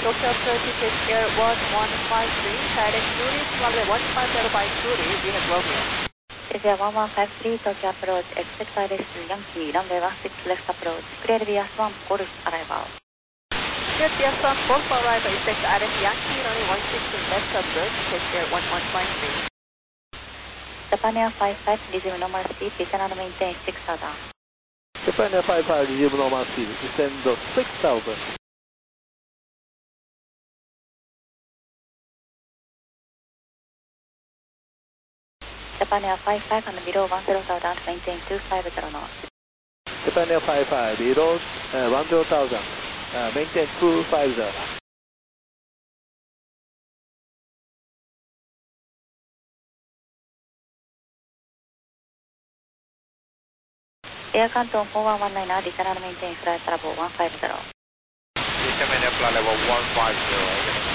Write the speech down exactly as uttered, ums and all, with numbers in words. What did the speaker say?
Tokyo approach ticket air one one five three, direct Yuri, runway one five zero by Yuri, we have Romeo. Asia one one five three, Tokyo approach, expect I R S Yankee, runway one six left approach, clear V S one, Golf arrival. Clear V S one, Golf arrival, expect I R S Yankee, runway one six left approach, ticket air one one five three. Japan Air five five, resume normal speed, descend and maintain six thousand. Japan Air five five, resume normal speed, descend six thousand. Japan Air five five and below one zero thousand, maintain two five zero knots. Japan Air five five, below uh, one zero thousand, uh, maintain two five zero. Air Canton four one one nine, descend and maintain flight level one five zero. Japan Air flight level one five zero.